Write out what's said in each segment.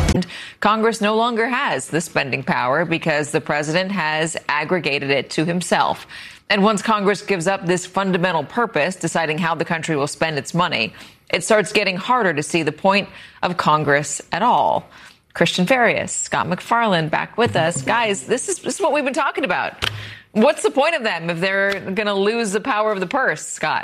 Congress no longer has the spending power because the president has aggregated it to himself. And once Congress gives up this fundamental purpose, deciding how the country will spend its money, it starts getting harder to see the point of Congress at all. Christian Farias, Scott MacFarlane back with us. Guys, this is what we've been talking about. What's the point of them if they're going to lose the power of the purse, Scott?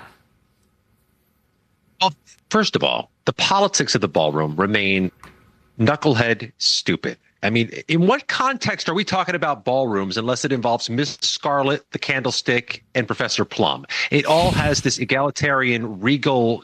Well, first of all, the politics of the ballroom remain knucklehead stupid. I mean, in what context are we talking about ballrooms unless it involves Miss Scarlet, the Candlestick, and Professor Plum? It all has this egalitarian, regal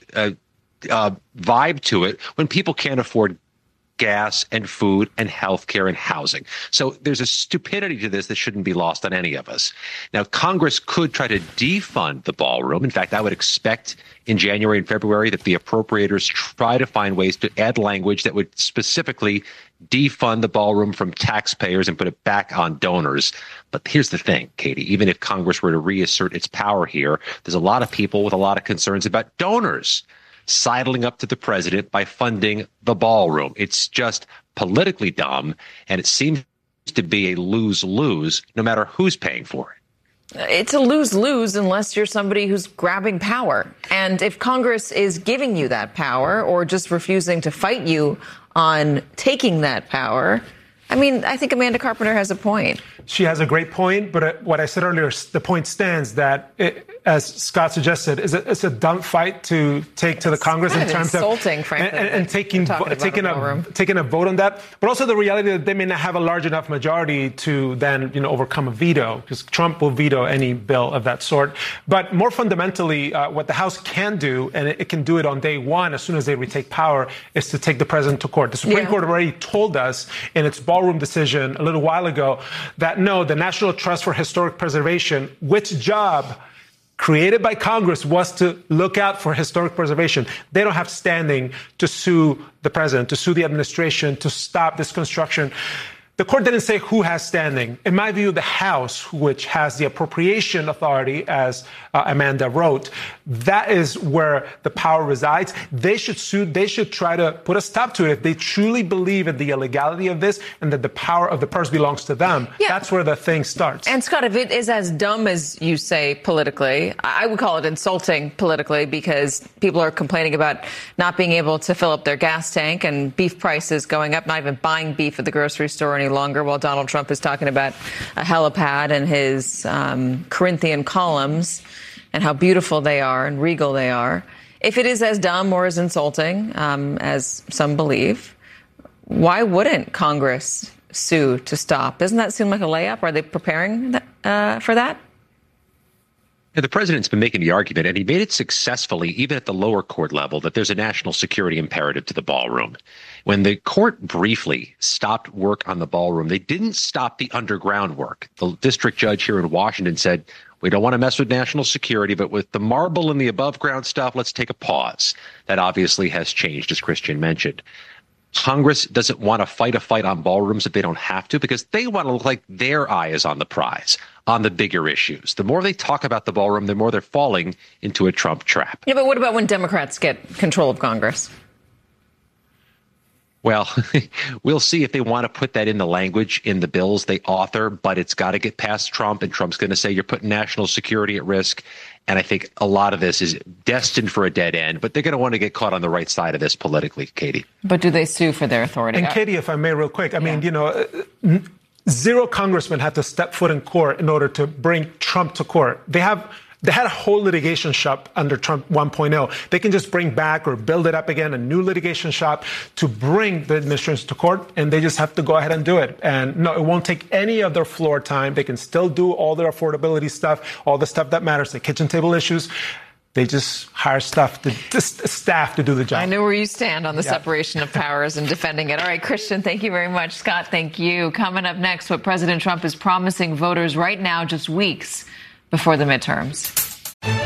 vibe to it when people can't afford gas and food and healthcare and housing. So there's a stupidity to this that shouldn't be lost on any of us. Now, Congress could try to defund the ballroom. In fact, I would expect in January and February that the appropriators try to find ways to add language that would specifically defund the ballroom from taxpayers and put it back on donors. But here's the thing, Katie, even if Congress were to reassert its power here, there's a lot of people with a lot of concerns about donors sidling up to the president by funding the ballroom. It's just politically dumb, and it seems to be a lose-lose no matter who's paying for it. It's a lose-lose unless you're somebody who's grabbing power. And if Congress is giving you that power or just refusing to fight you on taking that power, I mean, I think Amanda Carpenter has a point. She has a great point, but what I said earlier, the point stands that, as Scott suggested, it's a dumb fight to take to the Congress in terms insulting, frankly, and taking a vote on that. But also the reality that they may not have a large enough majority to then overcome a veto, because Trump will veto any bill of that sort. But more fundamentally, what the House can do, and it can do it on day one as soon as they retake power, is to take the president to court. The Supreme Court already told us in its ballroom decision a little while ago that no, the National Trust for Historic Preservation, which job created by Congress was to look out for historic preservation. They don't have standing to sue the president, to sue the administration, to stop this construction. The court didn't say who has standing. In my view, the House, which has the appropriation authority, as Amanda wrote, that is where the power resides. They should sue. They should try to put a stop to it if they truly believe in the illegality of this and that the power of the purse belongs to them. Yeah. That's where the thing starts. And Scott, if it is as dumb as you say politically, I would call it insulting politically, because people are complaining about not being able to fill up their gas tank and beef prices going up, not even buying beef at the grocery store any longer, while Donald Trump is talking about a helipad and his Corinthian columns and how beautiful they are and regal they are. If it is as dumb or as insulting as some believe, why wouldn't Congress sue to stop? Doesn't that seem like a layup? Are they preparing for that? Yeah, the president's been making the argument, and he made it successfully, even at the lower court level, that there's a national security imperative to the ballroom. When the court briefly stopped work on the ballroom, they didn't stop the underground work. The district judge here in Washington said, we don't want to mess with national security, but with the marble and the above ground stuff, let's take a pause. That obviously has changed, as Christian mentioned. Congress doesn't want to fight a fight on ballrooms if they don't have to, because they want to look like their eye is on the prize, on the bigger issues. The more they talk about the ballroom, the more they're falling into a Trump trap. Yeah, but what about when Democrats get control of Congress? Well, we'll see if they want to put that in the language in the bills they author, but it's got to get past Trump, and Trump's going to say you're putting national security at risk. And I think a lot of this is destined for a dead end, but they're going to want to get caught on the right side of this politically, Katie. But do they sue for their authority? And Katie, if I may, real quick, I mean, zero congressmen had to step foot in court in order to bring Trump to court. They had a whole litigation shop under Trump 1.0. They can just bring back or build it up again, a new litigation shop to bring the administration to court, and they just have to go ahead and do it. And no, it won't take any of their floor time. They can still do all their affordability stuff, all the stuff that matters, the kitchen table issues. They just hire staff to do the job. I know where you stand on the separation of powers and defending it. All right, Christian, thank you very much. Scott, thank you. Coming up next, what President Trump is promising voters right now, just weeks before the midterms.